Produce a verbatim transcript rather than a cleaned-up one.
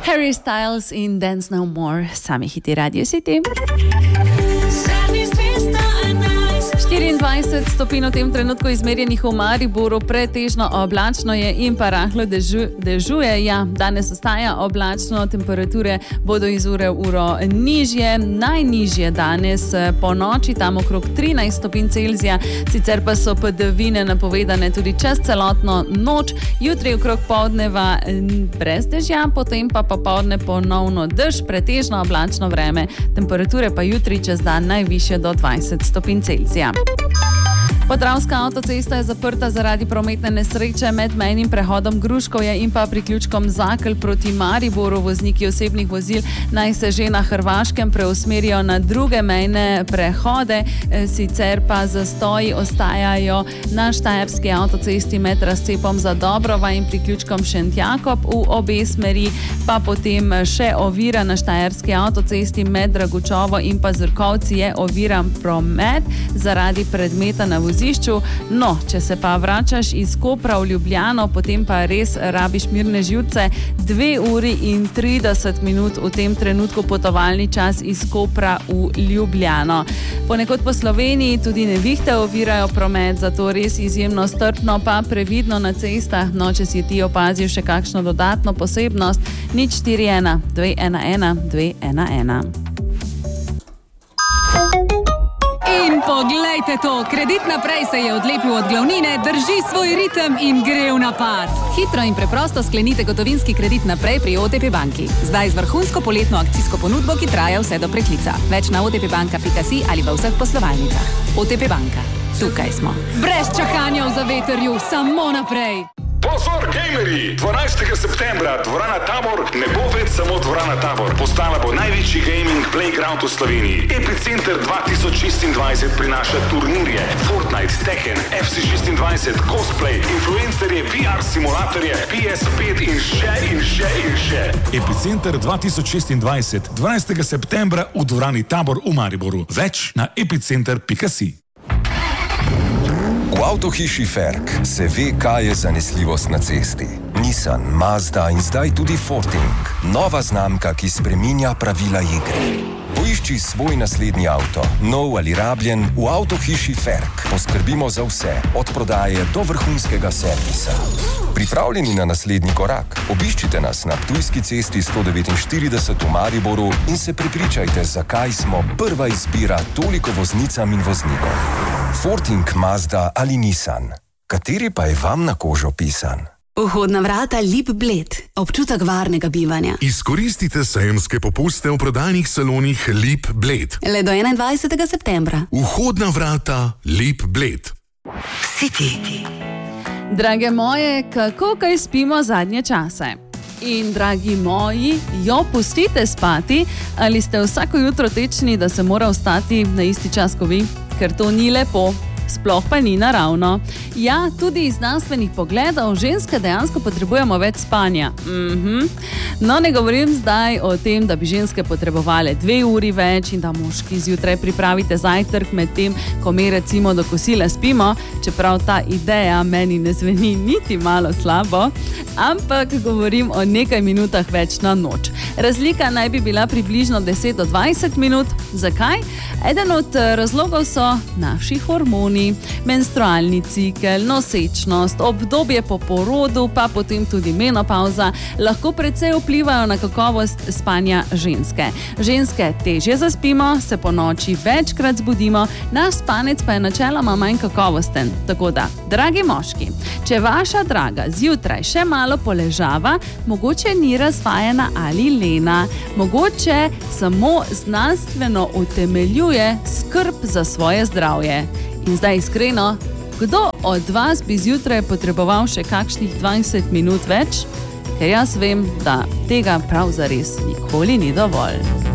Harry Styles in Dance No More, sami hiti Radio City. štiriindvajset stopinj v tem trenutku izmerjenih v Mariboru, pretežno oblačno je in pa rahlo dežu, dežuje. Ja, danes ostaja oblačno, temperature bodo iz ure v uro nižje, najnižje danes po noči, tam okrog trinajst stopinj Celzija, sicer pa so padavine napovedane tudi čez celotno noč, jutri okrog poldneva brez dežja, potem pa popoldne ponovno dež, pretežno oblačno vreme, temperature pa jutri čez dan najvišje do dvajset stopinj Celzija. Podravska avtocesta je zaprta zaradi prometne nesreče med mejnim prehodom Gruškovje in pa priključkom Zakelj proti Mariboru. Vozniki osebnih vozil naj se že na Hrvaškem preusmerijo na druge mejne prehode, sicer pa zastoji ostajajo na Štajerski avtocesti med razcepom Zadobrova in priključkom Šentjakob v obe smeri, pa potem še ovira na Štajerski avtocesti med Dragučovo in pa Zrkovci je oviran promet zaradi predmeta na vozišču. No, če se pa vračaš iz Kopra v Ljubljano, potem pa res rabiš mirne živce. dve uri in trideset minut v tem trenutku potovalni čas iz Kopra v Ljubljano. Ponekod po Sloveniji tudi nevihte ovirajo promet, zato res izjemno strpno pa previdno na cestah. No, če si ti opazil še kakšno dodatno posebnost, nič štiri ena dve ena ena dve ena ena. In poglejte to, Kredit Naprej se je odlepil od glavnine, drži svoj ritem in gre v napad. Hitro in preprosto sklenite gotovinski kredit naprej pri O T P banki. Zdaj z vrhunsko poletno akcijsko ponudbo, ki traja vse do preklica. Več na otpbanka pika si ali v vseh poslovalnicah. O T P banka. Tukaj smo. Brez čakanja v zavetrju, samo naprej. Pozor, gamerji! dvanajstega septembra dvorana Tabor ne bo več samo dvorana Tabor. Postala bo največji gaming playground v Sloveniji. Epicenter dva tisoč šestindvajset prinaša turnirje, Fortnite, Tekken, F C šestindvajset, cosplay, influencerje, V R simulatorje, P S pet in še in še in še. Epicenter dva tisoč šestindvajset, dvanajstega septembra v dvorani Tabor v Mariboru. Več na epicenter pika si. V avtohiši Ferk se ve, kaj je zanesljivost na cesti. Nissan, Mazda in zdaj tudi Forting. Nova znamka, ki spreminja pravila igre. Poišči svoj naslednji avto, nov ali rabljen, v avtohiši Ferk. Poskrbimo za vse, od prodaje do vrhunskega servisa. Pripravljeni na naslednji korak? Obiščite nas na Ptujski cesti sto devetinštirideset v Mariboru in se prepričajte, zakaj smo prva izbira toliko voznicam in voznikom. Forting, Mazda ali Nissan. Kateri pa je vam na kožo pisan? Vhodna vrata Lip Bled. Občutek varnega bivanja. Izkoristite sejemske popuste v prodajnih salonih Lip Bled. Le do enaindvajsetega septembra. Vhodna vrata Lip Bled. City. Drage moje, kako kaj spimo zadnje čase? In dragi moji, jo pustite spati ali ste vsako jutro tečni, da se mora vstati na isti čas kot vi? Ker to ni lepo. Sploh pa ni naravno. Ja, tudi iz znanstvenih pogledov ženske dejansko potrebujemo več spanja. Mhm. No, ne govorim zdaj o tem, da bi ženske potrebovale dve uri več in da moški zjutraj pripravite zajtrk med tem, ko mi recimo do kosila spimo, čeprav ta ideja meni ne zveni niti malo slabo, ampak govorim o nekaj minutah več na noč. Razlika naj bi bila približno deset do dvajset minut. Zakaj? Eden od razlogov so naši hormoni. Menstrualni cikel, nosečnost, obdobje po porodu, pa potem tudi menopauza lahko precej vplivajo na kakovost spanja ženske. Ženske težje zaspimo, se po noči večkrat zbudimo, naš spanec pa je načeloma manj kakovosten. Tako da, dragi moški, če vaša draga zjutraj še malo poležava, mogoče ni razvajena ali lena, mogoče samo znanstveno utemeljuje skrb za svoje zdravje. In zdaj iskreno, kdo od vas bi zjutraj potreboval še kakšnih dvajset minut več? Ker jaz vem, da tega prav zares nikoli ni dovolj.